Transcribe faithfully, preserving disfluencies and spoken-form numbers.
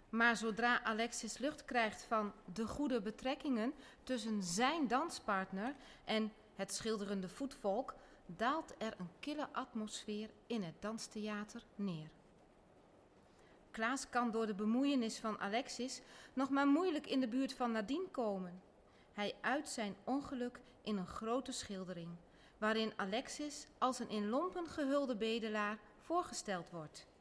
Maar zodra Alexis lucht krijgt van de goede betrekkingen tussen zijn danspartner en het schilderende voetvolk, daalt er een kille atmosfeer in het danstheater neer. Klaas kan door de bemoeienis van Alexis nog maar moeilijk in de buurt van Nadine komen. Hij uit zijn ongeluk in een grote schildering, waarin Alexis als een in lompen gehulde bedelaar voorgesteld wordt.